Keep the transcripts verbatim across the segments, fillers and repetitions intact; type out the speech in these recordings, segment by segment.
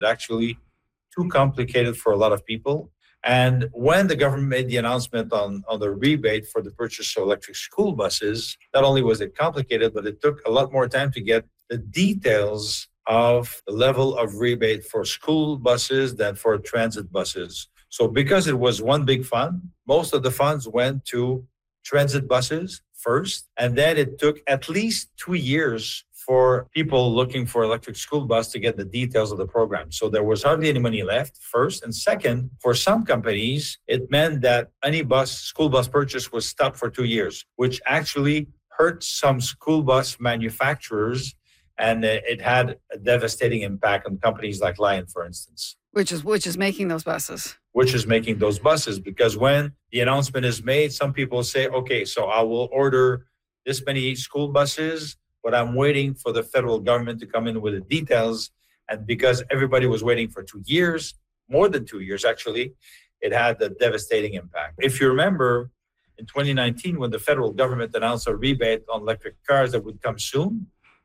Actually, too complicated for a lot of people. And when the government made the announcement on, on the rebate for the purchase of electric school buses, not only was it complicated, but it took a lot more time to get the details of the level of rebate for school buses than for transit buses. So because it was one big fund, most of the funds went to transit buses first, and then it took at least two years for people looking for electric school bus to get the details of the program. So there was hardly any money left, first. And second, for some companies, it meant that any bus, school bus purchase was stopped for two years, which actually hurt some school bus manufacturers. And it had a devastating impact on companies like Lion, for instance. Which is which is making those buses. Which is making those buses. Because when the announcement is made, some people say, okay, so I will order this many school buses, but I'm waiting for the federal government to come in with the details. And because everybody was waiting for two years, more than two years actually, it had a devastating impact. If you remember, in twenty nineteen, when the federal government announced a rebate on electric cars that would come soon,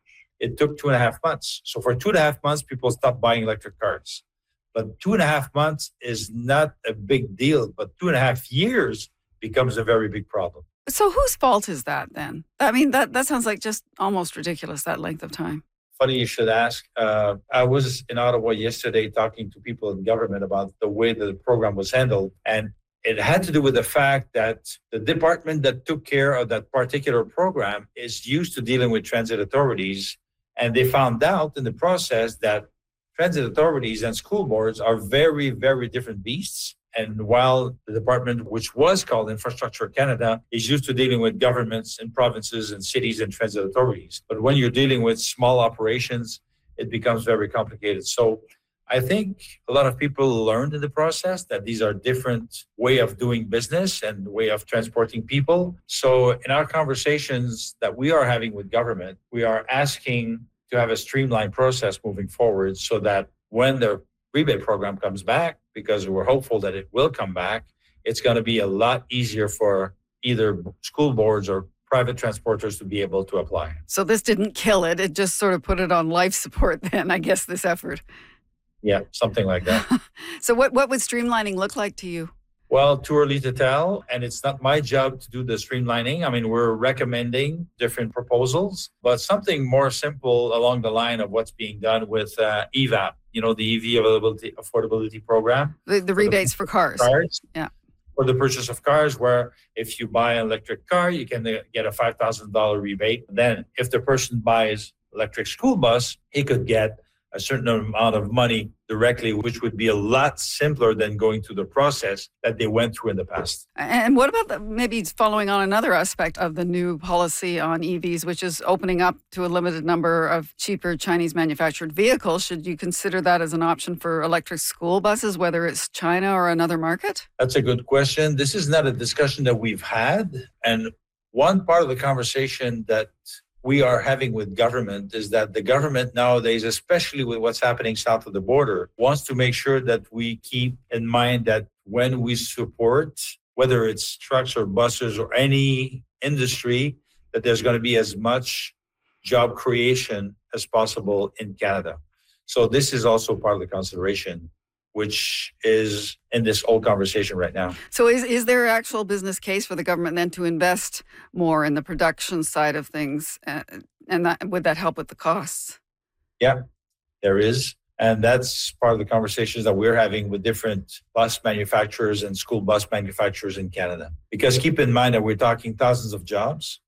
it took two and a half months. So for two and a half months, people stopped buying electric cars. But two and a half months is not a big deal, but two and a half years becomes a very big problem. So whose fault is that then? I mean, that, that sounds like just almost ridiculous, that length of time. Funny you should ask. Uh, I was in Ottawa yesterday talking to people in government about the way that the program was handled. And it had to do with the fact that the department that took care of that particular program is used to dealing with transit authorities. And they found out in the process that transit authorities and school boards are very, very different beasts. And while the department, which was called Infrastructure Canada, is used to dealing with governments in provinces and cities and transit authorities. But when you're dealing with small operations, it becomes very complicated. So I think a lot of people learned in the process that these are different way of doing business and way of transporting people. So in our conversations that we are having with government, we are asking to have a streamlined process moving forward so that when the rebate program comes back, because we're hopeful that it will come back, it's going to be a lot easier for either school boards or private transporters to be able to apply. So this didn't kill it. It just sort of put it on life support then, I guess, this effort. Yeah, something like that. So what, what would streamlining look like to you? Well, too early to tell, and it's not my job to do the streamlining. I mean, we're recommending different proposals, but something more simple along the line of what's being done with uh, E V A P, you know, the E V availability affordability program. The, the rebates for, the, for cars. cars. Yeah. For the purchase of cars, where if you buy an electric car, you can get a five thousand dollars rebate. Then if the person buys electric school bus, he could get a certain amount of money directly, which would be a lot simpler than going through the process that they went through in the past. And what about the, maybe following on another aspect of the new policy on E Vs, which is opening up to a limited number of cheaper Chinese manufactured vehicles? Should you consider that as an option for electric school buses, whether it's China or another market? That's a good question. This is not a discussion that we've had. And one part of the conversation that we are having with government is that the government nowadays, especially with what's happening south of the border, wants to make sure that we keep in mind that when we support, whether it's trucks or buses or any industry, that there's going to be as much job creation as possible in Canada. So this is also part of the consideration, which is in this whole conversation right now. So is, is there an actual business case for the government then to invest more in the production side of things? Uh, and that, would that help with the costs? Yeah, there is. And that's part of the conversations that we're having with different bus manufacturers and school bus manufacturers in Canada. Because keep in mind that we're talking thousands of jobs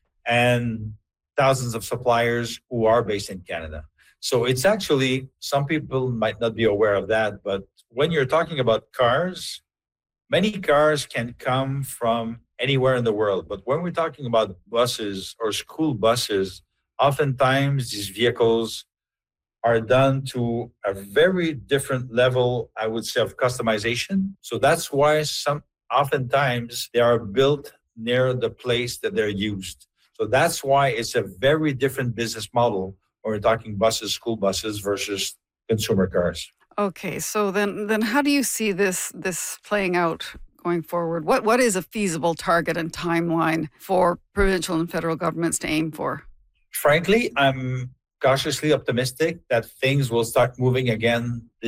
and thousands of suppliers who are based in Canada. So it's actually, some people might not be aware of that, but when you're talking about cars, many cars can come from anywhere in the world. But when we're talking about buses or school buses, oftentimes these vehicles are done to a very different level, I would say, of customization. So that's why some oftentimes they are built near the place that they're used. So that's why it's a very different business model when we're talking buses, school buses versus consumer cars. Okay, so then then how do you see this this playing out going forward? What what is a feasible target and timeline for provincial and federal governments to aim for? Frankly, I'm cautiously optimistic that things will start moving again